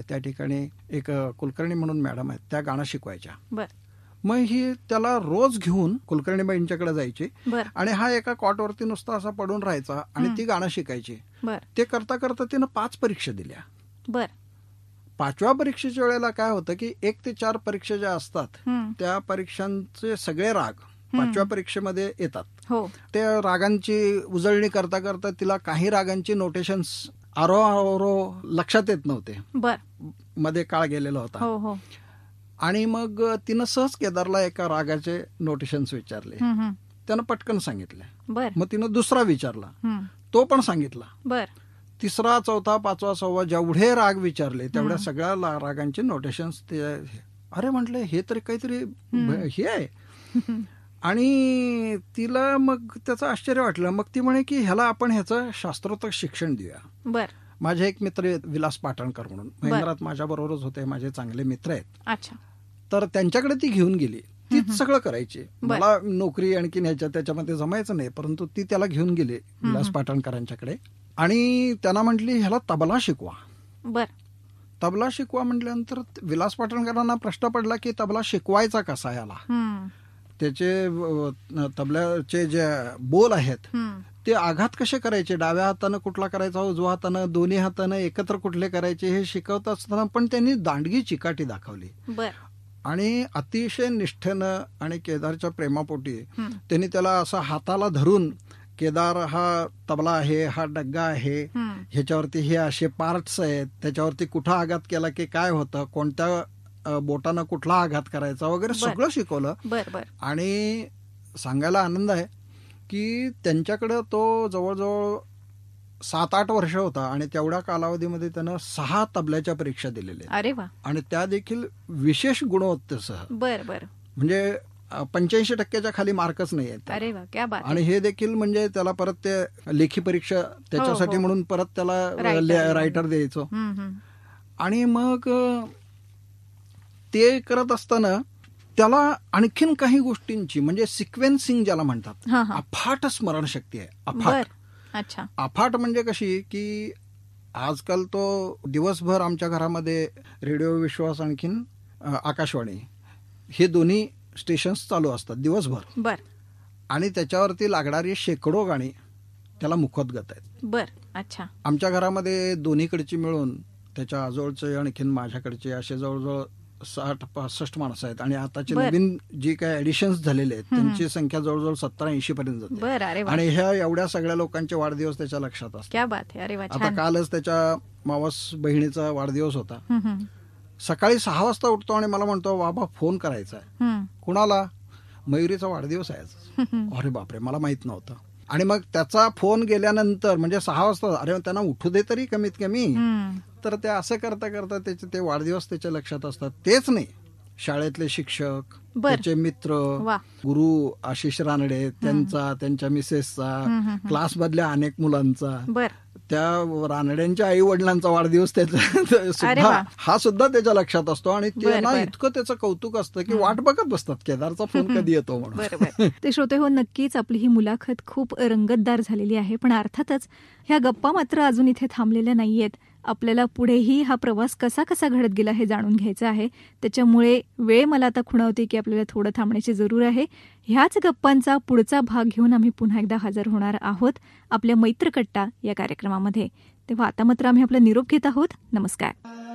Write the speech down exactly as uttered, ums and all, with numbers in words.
त्या ठिकाणी एक कुलकर्णी म्हणून मॅडम आहेत, त्या गाणं शिकवायच्या. बर. मग ही त्याला रोज घेऊन कुलकर्णीबाईंच्याकडे जायची बर. आणि हा एका कॉटवरती नुसता असा पडून राहायचा आणि ती गाणं शिकायची. बर. ते करता करता तिनं पाच परीक्षा दिल्या. बर. पाचव्या परीक्षेच्या वेळेला काय होतं की एक ते चार परीक्षा ज्या असतात हम्म. त्या परीक्षांचे सगळे राग पाचव्या परीक्षेमध्ये येतात. हो. ते रागांची उजळणी करता करता तिला काही रागांची नोटेशन्स आरो आरो लक्षात येत नव्हते. बर. मध्ये काळ गेलेला होता. हो हो. आणि मग तिनं सहज केदारला एका रागाचे नोटेशन्स विचारले. हम्म, हम्म. त्यानं पटकन सांगितले. बर. मग तिनं दुसरा विचारला, हम्म. तो पण सांगितला. बर. तिसरा चौथा पाचवा सहावा जेवढे राग विचारले तेवढ्या सगळ्या ला- रागांचे नोटेशन्स ते. अरे म्हटले हे तरी काहीतरी भ- हे आहे. आणि तिला मग त्याचं आश्चर्य वाटलं. मग ती म्हणे की ह्याला आपण ह्याचं शास्त्रोक्त शिक्षण देऊया. बर. माझे एक मित्र आहेत विलास पाटणकर म्हणून, महेंद्रात माझ्या बरोबरच होते, माझे चांगले मित्र आहेत. अच्छा. तर त्यांच्याकडे ती घेऊन गेली. तीच सगळं करायची. मला नोकरी आणखी ह्याच्या त्याच्यामध्ये जमायचं नाही, परंतु ती त्याला घेऊन गेली विलास पाटणकरांच्याकडे आणि त्यांना म्हटली ह्याला तबला शिकवा. बर. तबला शिकवा म्हटल्यानंतर विलास पाटणकरांना प्रश्न पडला की तबला शिकवायचा कसा याला. हम्म. त्याचे अ, तबल्याचे जे बोल आहेत हम्म. ते आघात कसे करायचे, डाव्या हातानं कुठला करायचा, उजव्या हातानं, दोन्ही हातानं एकत्र कुठले करायचे हे शिकवत असताना पण त्यांनी दांडगी चिकाटी दाखवली. बर. आणि अतिशय निष्ठेनं आणि केदारच्या प्रेमापोटी हम्म. त्यांनी त्याला असा हाताला धरून, केदार हा तबला आहे, हा डग्गा आहे, हम्म. ह्याच्यावरती हे असे पार्ट्स आहेत, त्याच्यावरती कुठं आघात केला की काय होतं, कोणत्या अ, बोटानं कुठला आघात करायचा वगैरे बर. सगळं शिकवलं. बर. बर. आणि सांगायला आनंद आहे की त्यांच्याकडं तो जवळजवळ सात आठ वर्ष होता आणि तेवढ्या कालावधीमध्ये त्यानं सहा तबल्याच्या परीक्षा दिलेल्या अरे वा. आणि त्या देखील विशेष गुणवत्तेसह. बर. बर. म्हणजे पंच्याऐंशी टक्क्याच्या खाली मार्कच नाही आहेत. अरे वा, क्या बात. आणि हे देखील म्हणजे त्याला परत ते लेखी परीक्षा त्याच्यासाठी हो. म्हणून परत त्याला रायटर. रायटर द्यायचो. हम्म, हम्म. आणि मग ते करत असताना त्याला आणखीन काही गोष्टींची म्हणजे सिक्वेन्सिंग ज्याला म्हणतात, हा, हा. अफाट स्मरणशक्ती आहे. अफाट. बर. अच्छा. अफाट म्हणजे कशी की आजकाल तो दिवसभर आमच्या घरामध्ये रेडिओ विश्वास आणखीन अ, आकाशवाणी हे दोन्ही स्टेशन्स चालू असतात दिवसभर. बर. आणि त्याच्यावरती लागणारी शेकडो गाणी त्याला मुखोद्गत आहेत. बर. अच्छा. आमच्या घरामध्ये दोन्हीकडची मिळून त्याच्या आजोळचे आणखीन माझ्याकडचे असे जवळजवळ साठ पासष्ट माणसं आहेत आणि आताचे बर. नवीन जी काही ऍडिशन्स झालेले आहेत त्यांची संख्या जवळजवळ सत्तर ऐंशी पर्यंत जाते. बर. अरे वा, आणि ह्या एवढ्या सगळ्या लोकांचे वाढदिवस त्याच्या लक्षात असतात. क्या बात आहे. अरे वा, आता छान. कालच त्याच्या मावस बहिणीचा वाढदिवस होता. हम्म, हम्म. सकाळी सहा वाजता उठतो आणि मला म्हणतो बाबा फोन करायचा आहे. हम्म. कुणाला? मयुरीचा वाढदिवस आहे आज. हम्म. अरे बापरे, मला माहित नव्हतं. आणि मग त्याचा फोन गेल्यानंतर म्हणजे सहा वाजता, अरे त्यांना उठू दे तरी कमीत कमी. हम्म. तर ते असं करता करता त्याचे ते वाढदिवस त्याच्या लक्षात असतात. तेच नाही, शाळेतले शिक्षक, बर. त्याचे मित्र, वा. गुरु आशिष रानडे त्यांचा, त्यांच्या मिसेसचा, हम्म, हम्म, हम्म. क्लासमधल्या अनेक मुलांचा, बर. त्या रानड्यांच्या आई वडिलांचा वाढदिवस त्याचा अरे सुद्धा वा. हा सुद्धा त्याच्या लक्षात असतो. आणि बर, त्यांना बर. इतकं त्याचं कौतुक असतं की वाट बघत बसतात केदारचा फोन कधी येतो म्हणून. बरोबर. ते श्रोते हो, नक्कीच आपली ही मुलाखत खूप रंगतदार झालेली आहे. पण अर्थातच ह्या गप्पा मात्र अजून इथे थांबलेल्या नाहीयेत. आपल्याला पुढेही हा प्रवास कसा कसा घडत गेला हे जाणून घ्यायचं आहे. त्याच्यामुळे वेळ मला आता खुणावते की आपल्याला थोडं थांबण्याची जरूर आहे. ह्याच गप्पांचा पुढचा भाग घेऊन आम्ही पुन्हा एकदा हजर होणार आहोत आपल्या मैत्रकट्टा या कार्यक्रमामध्ये. तेव्हा आता मात्र आम्ही आपला निरोप घेत आहोत. नमस्कार.